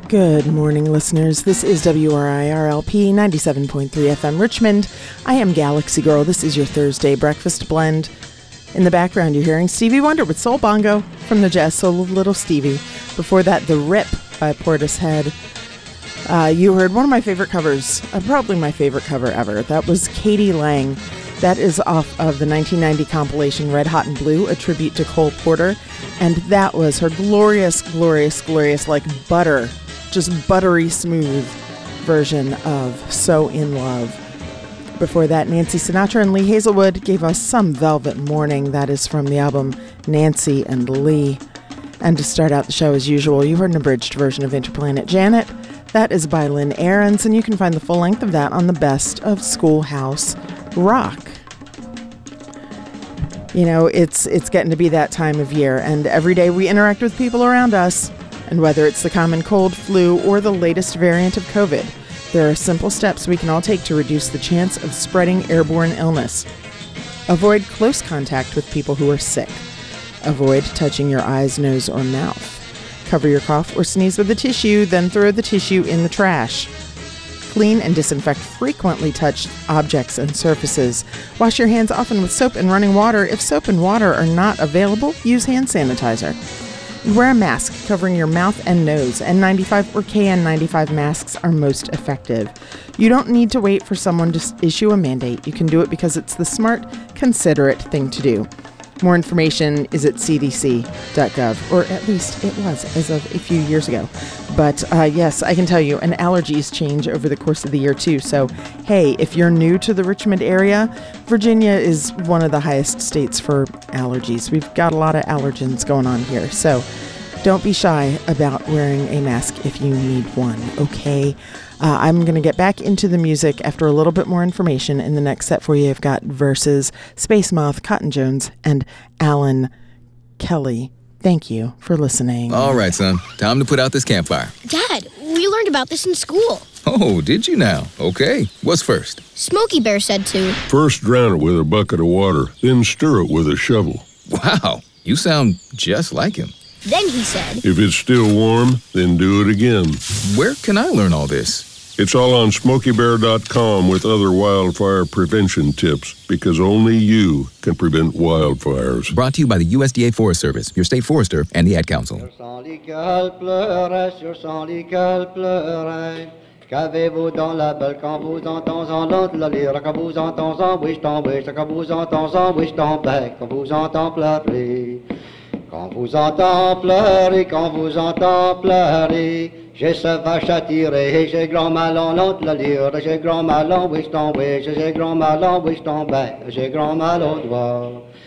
Good morning, listeners. This is WRIRLP 97.3 FM Richmond. I am Galaxy Girl. This is your Thursday breakfast blend. In the background, you're hearing Stevie Wonder with Soul Bongo from the Jazz Soul of Little Stevie. Before that, The Rip by Portishead. You heard one of my favorite covers, probably my favorite cover ever. That was Katie Lang. That is off of the 1990 compilation Red Hot and Blue, a tribute to Cole Porter. And that was her glorious, glorious, glorious, like butter, just buttery smooth version of So In Love. Before that, Nancy Sinatra and Lee Hazelwood gave us Some Velvet Morning. That is from the album Nancy and Lee. And to start out the show as usual, you heard an abridged version of Interplanet Janet. That is by Lynn Ahrens, and you can find the full length of that on the Best of Schoolhouse Rock. You know, it's getting to be that time of year, and every day we interact with people around us. And whether it's the common cold, flu, or the latest variant of COVID, there are simple steps we can all take to reduce the chance of spreading airborne illness. Avoid close contact with people who are sick. Avoid touching your eyes, nose, or mouth. Cover your cough or sneeze with a tissue, then throw the tissue in the trash. Clean and disinfect frequently touched objects and surfaces. Wash your hands often with soap and running water. If soap and water are not available, use hand sanitizer. Wear a mask covering your mouth and nose. N95 or KN95 masks are most effective. You don't need to wait for someone to issue a mandate. You can do it because it's the smart, considerate thing to do. More information is at cdc.gov, or at least it was as of a few years ago. But yes, I can tell you, and allergies change over the course of the year too. So, hey, if you're new to the Richmond area, Virginia is one of the highest states for allergies. We've got a lot of allergens going on here. So don't be shy about wearing a mask if you need one, okay? I'm going to get back into the music after a little bit more information. In the next set for you, I've got Versus, Space Moth, Cotton Jones, and Alan Kelly. Thank you for listening. All right, son. Time to put out this campfire. Dad, we learned about this in school. Oh, did you now? Okay. What's first? Smokey Bear said to. First drown it with a bucket of water, then stir it with a shovel. Wow, you sound just like him. Then he said. If it's still warm, then do it again. Where can I learn all this? It's all on SmokeyBear.com with other wildfire prevention tips, because only you can prevent wildfires. Brought to you by the USDA Forest Service, your state forester, and the Ad Council. Qu'avez-vous dans la belle quand vous entendez l'autre la lire, quand vous entendez en bouche tomber, quand vous entendez en bouche tomber, quand vous entendez pleurer. Quand vous entendez pleurer, quand vous entendez pleurer, j'ai ce vache à tirer, j'ai grand mal en l'autre la lire, j'ai grand mal en bouche tomber, j'ai grand mal en bouche tomber, j'ai grand mal au doigt.